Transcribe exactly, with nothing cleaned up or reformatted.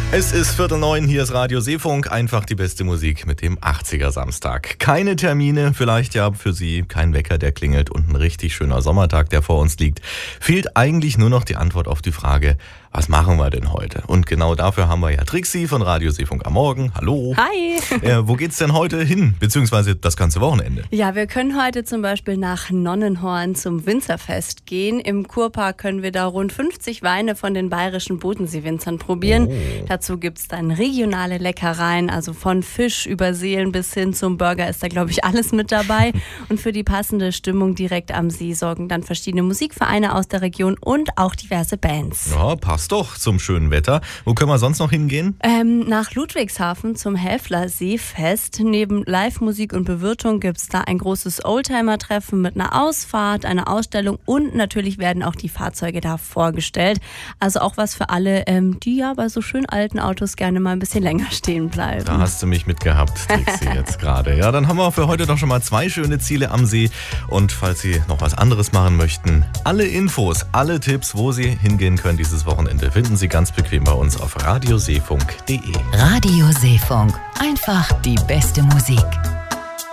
Es ist Viertel neun, hier ist Radio Seefunk, einfach die beste Musik mit dem achtziger Samstag. Keine Termine, vielleicht ja für Sie, kein Wecker, der klingelt und ein richtig schöner Sommertag, der vor uns liegt. Fehlt eigentlich nur noch die Antwort auf die Frage, was machen wir denn heute? Und genau dafür haben wir ja Trixi von Radio Seefunk am Morgen. Hallo. Hi. Äh, wo geht's denn heute hin, beziehungsweise das ganze Wochenende? Ja, wir können heute zum Beispiel nach Nonnenhorn zum Winzerfest gehen. Im Kurpark können wir da rund fünfzig Weine von den bayerischen Bodensee-Winzern probieren. Oh. Dazu gibt's dann regionale Leckereien, also von Fisch über Seelen bis hin zum Burger ist da, glaube ich, alles mit dabei. Und für die passende Stimmung direkt am See sorgen dann verschiedene Musikvereine aus der Region und auch diverse Bands. Ja, passt doch zum schönen Wetter. Wo können wir sonst noch hingehen? Ähm, nach Ludwigshafen zum Häfler-Seefest. Neben Live-Musik und Bewirtung gibt es da ein großes Oldtimer-Treffen mit einer Ausfahrt, einer Ausstellung und natürlich werden auch die Fahrzeuge da vorgestellt. Also auch was für alle, ähm, die ja bei so schön alten Autos gerne mal ein bisschen länger stehen bleiben. Da hast du mich mitgehabt, Trixi, jetzt gerade. Ja, dann haben wir für heute doch schon mal zwei schöne Ziele am See. Und falls Sie noch was anderes machen möchten, alle Infos, alle Tipps, wo Sie hingehen können dieses Wochenende, finden Sie ganz bequem bei uns auf radioseefunk punkt de. Radio Seefunk. Einfach die beste Musik.